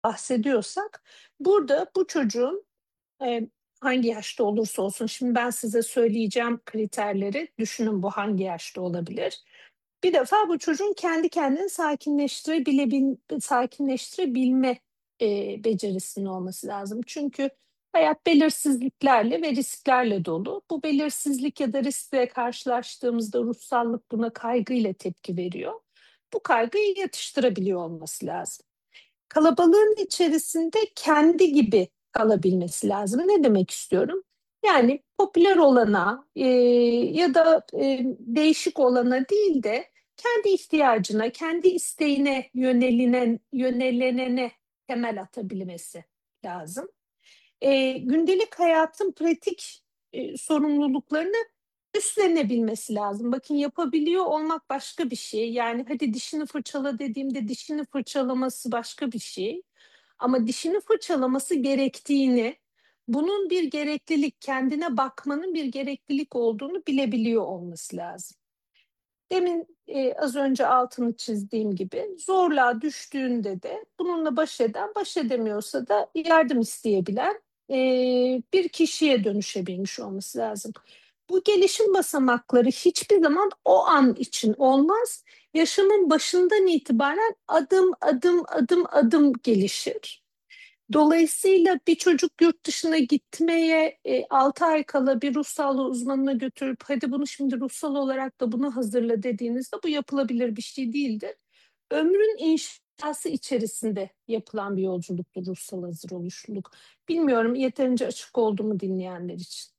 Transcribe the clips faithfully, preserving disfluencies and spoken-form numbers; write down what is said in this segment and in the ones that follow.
bahsediyorsak burada bu çocuğun e, hangi yaşta olursa olsun, şimdi ben size söyleyeceğim kriterleri, düşünün bu hangi yaşta olabilir. Bir defa bu çocuğun kendi kendini sakinleştirebilebil, sakinleştirebilme e, becerisinin olması lazım. Çünkü hayat belirsizliklerle ve risklerle dolu. Bu belirsizlik ya da riskle karşılaştığımızda ruhsallık buna kaygıyla tepki veriyor. Bu kaygıyı yatıştırabiliyor olması lazım. Kalabalığın içerisinde kendi gibi kalabilmesi lazım. Ne demek istiyorum? Yani popüler olana e, ya da e, değişik olana değil de kendi ihtiyacına, kendi isteğine yönelinen, yönelenene temel atabilmesi lazım. E, gündelik hayatın pratik e, sorumluluklarını üstlenebilmesi lazım. Bakın, yapabiliyor olmak başka bir şey. Yani hadi dişini fırçala dediğimde dişini fırçalaması başka bir şey. Ama dişini fırçalaması gerektiğini, bunun bir gereklilik, kendine bakmanın bir gereklilik olduğunu bilebiliyor olması lazım. Demin e, az önce altını çizdiğim gibi zorluğa düştüğünde de bununla baş eden, baş edemiyorsa da yardım isteyebilen e, bir kişiye dönüşebilmiş olması lazım. Bu gelişim basamakları hiçbir zaman o an için olmaz. Yaşamın başından itibaren adım adım adım adım gelişir. Dolayısıyla bir çocuk yurt dışına gitmeye e, altı ay kala bir ruh sağlığı uzmanına götürüp hadi bunu şimdi ruhsal olarak da bunu hazırla dediğinizde bu yapılabilir bir şey değildir. Ömrün inşası içerisinde yapılan bir yolculuktur ruhsal hazır oluşluluk. Bilmiyorum, yeterince açık oldu mu dinleyenler için?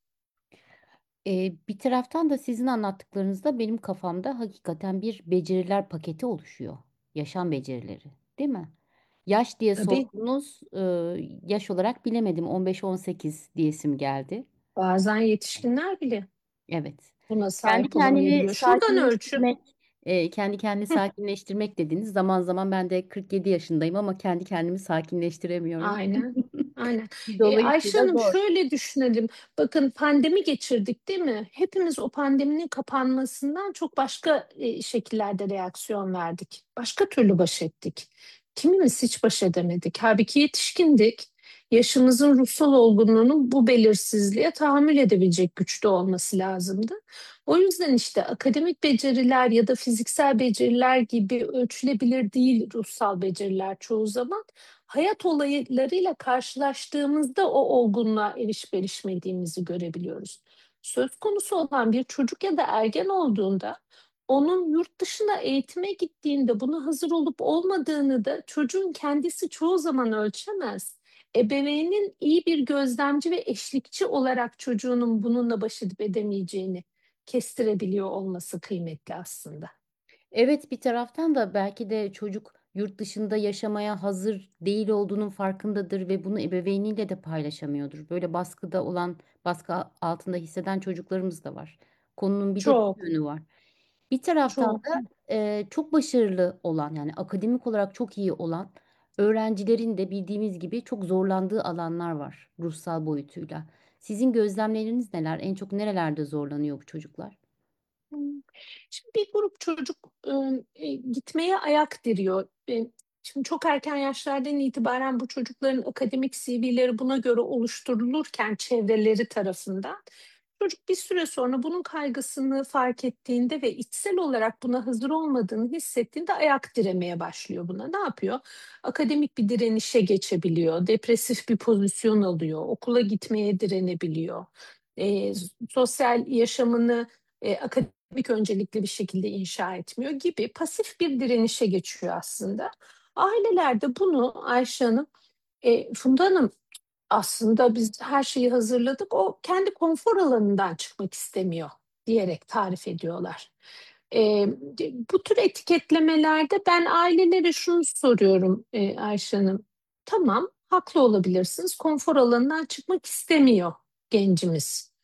Ee, bir taraftan da sizin anlattıklarınızda benim kafamda hakikaten bir beceriler paketi oluşuyor. Yaşam becerileri, değil mi? Yaş diye Tabii, sordunuz. e, yaş olarak bilemedim. on beş on sekiz diyesim geldi. bazen yetişkinler bile Evet. buna Kendi sahip kendini olamayabiliyor. Şuradan ölçüm. sakinleştirmek, e, kendi kendini Hı, sakinleştirmek dediniz. Zaman zaman ben de kırk yedi yaşındayım ama kendi kendimi sakinleştiremiyorum. aynen. Aynen. E, Ayşe Dolayısıyla Hanım, zor. şöyle düşünelim. Bakın, pandemi geçirdik değil mi? Hepimiz o pandeminin kapanmasından çok başka e, şekillerde reaksiyon verdik. Başka türlü baş ettik. Kimimiz hiç baş edemedik. Halbuki yetişkindik. Yaşımızın ruhsal olgunluğunun bu belirsizliğe tahammül edebilecek güçte olması lazımdı. O yüzden işte akademik beceriler ya da fiziksel beceriler gibi ölçülebilir değil ruhsal beceriler çoğu zaman. Hayat olaylarıyla karşılaştığımızda o olgunluğa erişip erişmediğimizi görebiliyoruz. Söz konusu olan bir çocuk ya da ergen olduğunda, onun yurt dışına eğitime gittiğinde buna hazır olup olmadığını da çocuğun kendisi çoğu zaman ölçemez. Ebeveynin iyi bir gözlemci ve eşlikçi olarak çocuğunun bununla baş edip edemeyeceğini kestirebiliyor olması kıymetli aslında. Evet, bir taraftan da belki de çocuk yurt dışında yaşamaya hazır değil olduğunun farkındadır ve bunu ebeveyniyle de paylaşamıyordur. Böyle baskıda olan, baskı altında hisseden çocuklarımız da var. Konunun bir de bu Çok, yönü var. Bir taraftan çok. da e, çok başarılı olan, yani akademik olarak çok iyi olan öğrencilerin de bildiğimiz gibi çok zorlandığı alanlar var ruhsal boyutuyla. Sizin gözlemleriniz neler? En çok nerelerde zorlanıyor bu çocuklar? Hmm. Şimdi bir grup çocuk ıı, e, gitmeye ayak diriyor. E, Şimdi çok erken yaşlardan itibaren bu çocukların akademik C V'leri buna göre oluşturulurken çevreleri tarafından çocuk bir süre sonra bunun kaygısını fark ettiğinde ve içsel olarak buna hazır olmadığını hissettiğinde ayak diremeye başlıyor buna. Ne yapıyor? Akademik bir direnişe geçebiliyor, depresif bir pozisyon alıyor, okula gitmeye direnebiliyor. E, Sosyal yaşamını e, akademik öncelikli bir şekilde inşa etmiyor gibi pasif bir direnişe geçiyor aslında. Ailelerde bunu Ayşe Hanım, e, Funda Hanım, aslında biz her şeyi hazırladık, o kendi konfor alanından çıkmak istemiyor diyerek tarif ediyorlar. E, Bu tür etiketlemelerde ben ailelere şunu soruyorum e, Ayşe Hanım. Tamam, haklı olabilirsiniz. Konfor alanından çıkmak istemiyor gencimiz.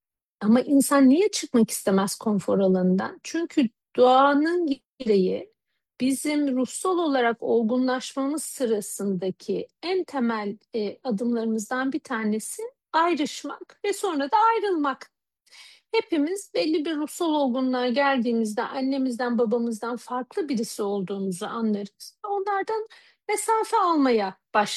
Ama insan niye çıkmak istemez konfor alanından? Çünkü doğanın gereği bizim ruhsal olarak olgunlaşmamız sırasındaki en temel e, adımlarımızdan bir tanesi ayrışmak ve sonra da ayrılmak. Hepimiz belli bir ruhsal olgunluğa geldiğimizde annemizden babamızdan farklı birisi olduğumuzu anlarız. Onlardan mesafe almaya başladı.